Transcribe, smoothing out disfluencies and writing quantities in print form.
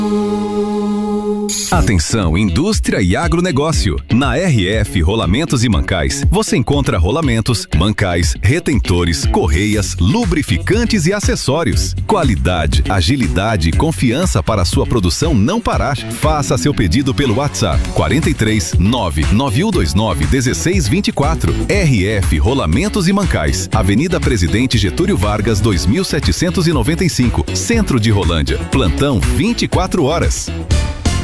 Atenção, indústria e agronegócio. Na RF Rolamentos e Mancais, você encontra rolamentos, mancais, retentores, correias, lubrificantes e acessórios. Qualidade, agilidade e confiança para a sua produção não parar. Faça seu pedido pelo WhatsApp 43 99129 1624. RF Rolamentos e Mancais, Avenida Presidente Getúlio Vargas 2795, Centro de Rolândia. Plantão 24 horas.